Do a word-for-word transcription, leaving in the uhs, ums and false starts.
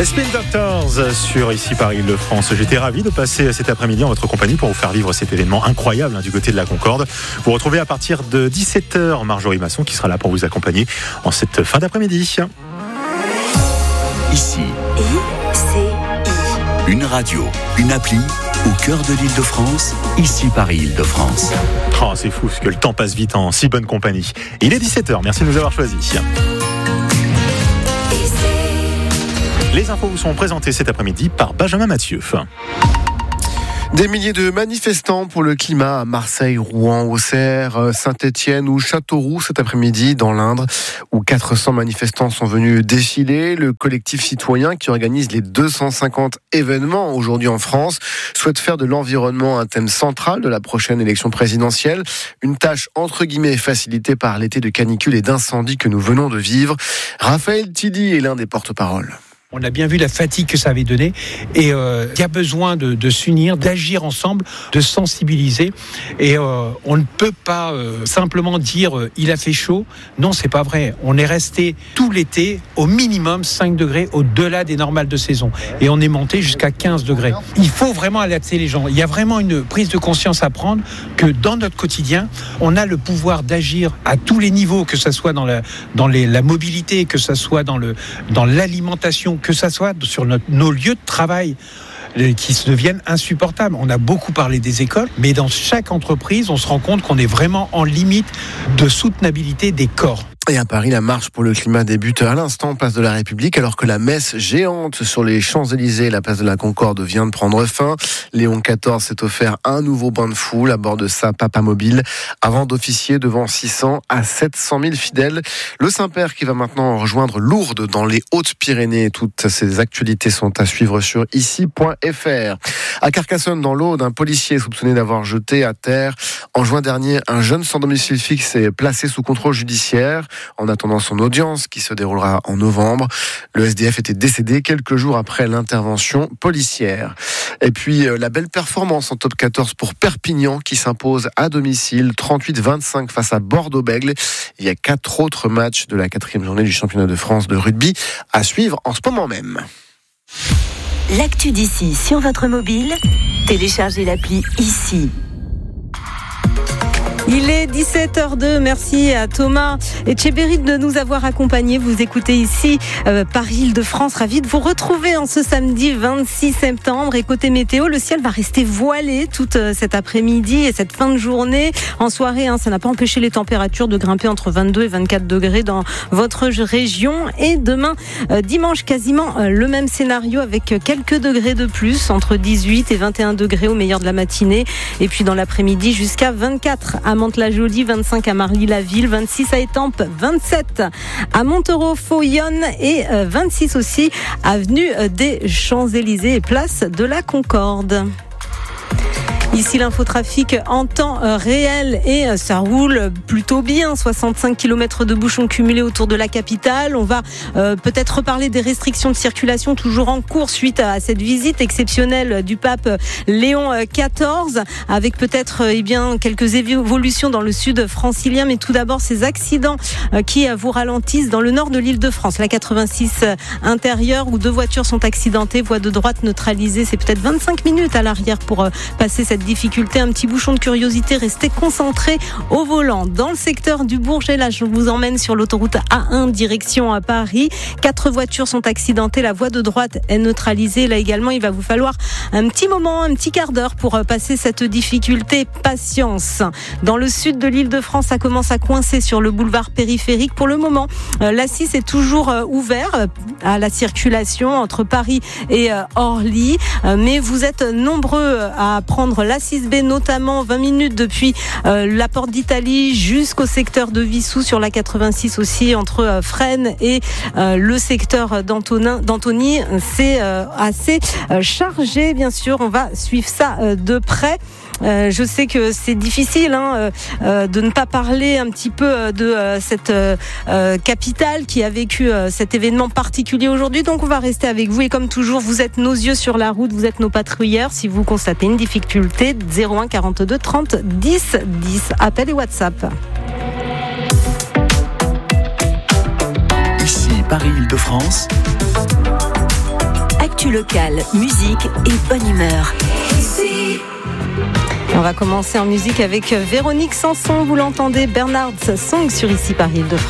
Les Spin Doctors sur ici Paris Île-de-France. J'étais ravi de passer cet après-midi en votre compagnie pour vous faire vivre cet événement incroyable hein, du côté de la Concorde. Vous retrouvez à partir de dix-sept heures Marjorie Masson qui sera là pour vous accompagner en cette fin d'après-midi. Ici, I C I. Une radio, une appli au cœur de l'Île-de-France, ici Paris Île-de-France. Oh, c'est fou parce que le temps passe vite en si bonne compagnie. Il est dix-sept heures, merci de nous avoir choisis. Les infos vous sont présentées cet après-midi par Benjamin Mathieu. Des milliers de manifestants pour le climat à Marseille, Rouen, Auxerre, Saint-Étienne ou Châteauroux cet après-midi dans l'Indre, où quatre cents manifestants sont venus défiler. Le collectif citoyen qui organise les deux cent cinquante événements aujourd'hui en France souhaite faire de l'environnement un thème central de la prochaine élection présidentielle. Une tâche entre guillemets facilitée par l'été de canicule et d'incendie que nous venons de vivre. Raphaël Tidy est l'un des porte-paroles. On a bien vu la fatigue que ça avait donné et euh, il y a besoin de, de s'unir, d'agir ensemble, de sensibiliser et euh, on ne peut pas euh, simplement dire euh, il a fait chaud. Non, c'est pas vrai. On est resté tout l'été au minimum cinq degrés au-delà des normales de saison et on est monté jusqu'à quinze degrés. Il faut vraiment alerter les gens. Il y a vraiment une prise de conscience à prendre que dans notre quotidien, on a le pouvoir d'agir à tous les niveaux, que ça soit dans la, dans les, la mobilité, que ça soit dans, le, dans l'alimentation, que ça soit sur notre, nos lieux de travail qui se deviennent insupportables. On a beaucoup parlé des écoles, mais dans chaque entreprise, on se rend compte qu'on est vraiment en limite de soutenabilité des corps. Et à Paris, la marche pour le climat débute à l'instant, place de la République, alors que la messe géante sur les Champs-Élysées, la place de la Concorde, vient de prendre fin. Léon quatorze s'est offert un nouveau bain de foule à bord de sa papamobile, avant d'officier devant six cents à sept cent mille fidèles. Le Saint-Père qui va maintenant rejoindre Lourdes dans les Hautes-Pyrénées. Toutes ces actualités sont à suivre sur ici point f r. À Carcassonne, dans l'Aude, un policier soupçonné d'avoir jeté à terre en juin dernier un jeune sans domicile fixe est placé sous contrôle judiciaire en attendant son audience qui se déroulera en novembre. Le S D F était décédé quelques jours après l'intervention policière. Et puis la belle performance en top quatorze pour Perpignan qui s'impose à domicile trente-huit vingt-cinq face à Bordeaux-Bègles. Il y a quatre autres matchs de la quatrième journée du championnat de France de rugby à suivre en ce moment même. L'actu d'ici sur votre mobile, téléchargez l'appli ici. Il est dix-sept heures deux, merci à Thomas et Tchéberit de nous avoir accompagnés. Vous écoutez ici euh, Paris Île-de-France, ravi de vous retrouver en ce samedi vingt-six septembre. Et côté météo, le ciel va rester voilé toute euh, cet après-midi et cette fin de journée. En soirée, hein, ça n'a pas empêché les températures de grimper entre vingt-deux et vingt-quatre degrés dans votre région. Et demain, euh, dimanche, quasiment euh, le même scénario avec quelques degrés de plus, entre dix-huit et vingt et un degrés au meilleur de la matinée. Et puis dans l'après-midi, jusqu'à vingt-quatre à Mantes-la-Jolie, vingt-cinq à Marly-la-Ville, vingt-six à Étampes, vingt-sept à Montereau-Foyonne et vingt-six aussi avenue des Champs-Élysées et place de la Concorde. Ici l'infotrafic en temps réel et ça roule plutôt bien. soixante-cinq kilomètres de bouchons cumulés autour de la capitale. On va euh, peut-être reparler des restrictions de circulation toujours en cours suite à cette visite exceptionnelle du pape Léon quatorze, avec peut-être eh bien quelques évolutions dans le sud francilien. Mais tout d'abord ces accidents qui vous ralentissent dans le nord de l'Île-de-France. La quatre-vingt-six intérieure où deux voitures sont accidentées, voie de droite neutralisée. C'est peut-être vingt-cinq minutes à l'arrière pour passer cette difficulté, un petit bouchon de curiosité, restez concentrés au volant. Dans le secteur du Bourget, là je vous emmène sur l'autoroute A un direction à Paris. Quatre voitures sont accidentées, la voie de droite est neutralisée. Là également, il va vous falloir un petit moment, un petit quart d'heure pour passer cette difficulté. Patience. Dans le sud de l'Île-de-France, ça commence à coincer sur le boulevard périphérique. Pour le moment, l'A six est toujours ouvert à la circulation entre Paris et Orly, mais vous êtes nombreux à prendre l'A six B, notamment vingt minutes depuis euh, la porte d'Italie jusqu'au secteur de Vissou, sur la quatre-vingt-six aussi entre euh, Fresnes et euh, le secteur d'Antonin, d'Antony. C'est euh, assez euh, chargé, bien sûr. On va suivre ça euh, de près. Euh, je sais que c'est difficile hein, euh, de ne pas parler un petit peu de euh, cette euh, capitale qui a vécu euh, cet événement particulier aujourd'hui. Donc on va rester avec vous et comme toujours, vous êtes nos yeux sur la route, vous êtes nos patrouilleurs. Si vous constatez une difficulté, zéro un quarante-deux trente dix dix, appel et WhatsApp. Ici Paris Île-de-France, Actu locale, musique et bonne humeur. Et on va commencer en musique avec Véronique Sanson. Vous l'entendez, Bernard's Song sur Ici par Île-de-France.